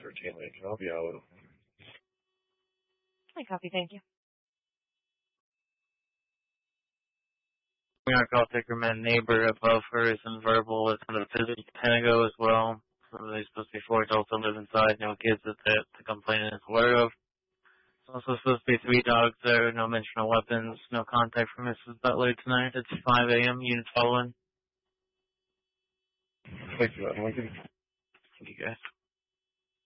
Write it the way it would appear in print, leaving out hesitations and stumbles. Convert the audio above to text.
for Chain Link. I'll be out. I copy, thank you. We are call Tickerman neighbor above her is in verbal. It's going to visit Pentago as well. So they're supposed to be 4 adults that live inside, no kids that the complainant is aware of. There's also supposed to be 3 dogs there, no mention of weapons, no contact from Mrs. Butler tonight. It's 5 a.m. Units following. Thanks for that, Lincoln. Thank you guys.